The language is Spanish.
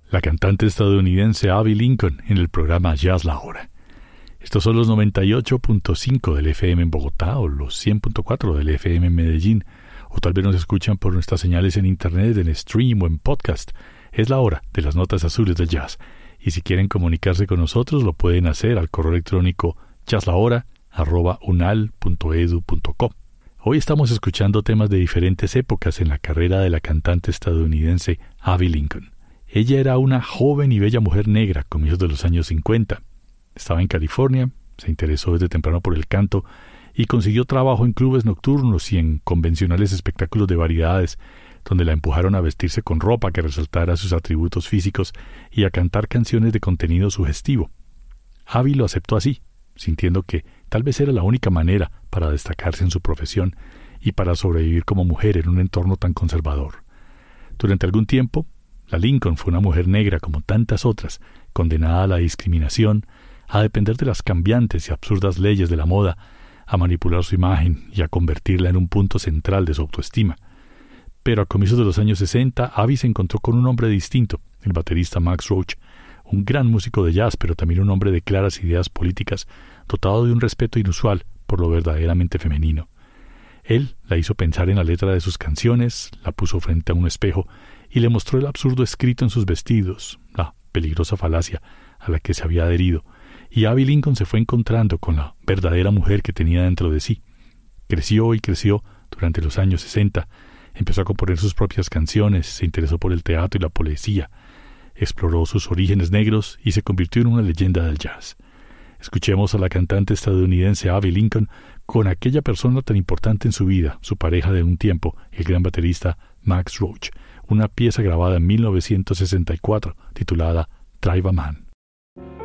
la cantante estadounidense Abby Lincoln en el programa Jazz La Hora. Estos son los 98.5 del FM en Bogotá o los 100.4 del FM en Medellín, o tal vez nos escuchan por nuestras señales en internet, en stream o en podcast. Es la hora de las notas azules del jazz, y si quieren comunicarse con nosotros lo pueden hacer al correo electrónico jazzlahora@unal.edu.co. Hoy estamos escuchando temas de diferentes épocas en la carrera de la cantante estadounidense Abby Lincoln. Ella era una joven y bella mujer negra a comienzos de los años 50. Estaba en California, se interesó desde temprano por el canto y consiguió trabajo en clubes nocturnos y en convencionales espectáculos de variedades, donde la empujaron a vestirse con ropa que resaltara sus atributos físicos y a cantar canciones de contenido sugestivo. Abby lo aceptó así, sintiendo que tal vez era la única manera para destacarse en su profesión y para sobrevivir como mujer en un entorno tan conservador. Durante algún tiempo, la Lincoln fue una mujer negra como tantas otras, condenada a la discriminación, a depender de las cambiantes y absurdas leyes de la moda, a manipular su imagen y a convertirla en un punto central de su autoestima. Pero a comienzos de los años 60, Abby se encontró con un hombre distinto, el baterista Max Roach, un gran músico de jazz, pero también un hombre de claras ideas políticas, dotado de un respeto inusual por lo verdaderamente femenino. Él la hizo pensar en la letra de sus canciones, la puso frente a un espejo y le mostró el absurdo escrito en sus vestidos, la peligrosa falacia a la que se había adherido, y Abby Lincoln se fue encontrando con la verdadera mujer que tenía dentro de sí. Creció y creció durante los años 60, empezó a componer sus propias canciones, se interesó por el teatro y la poesía, exploró sus orígenes negros y se convirtió en una leyenda del jazz. Escuchemos a la cantante estadounidense Abby Lincoln con aquella persona tan importante en su vida, su pareja de un tiempo, el gran baterista Max Roach, una pieza grabada en 1964 titulada Drive a Man.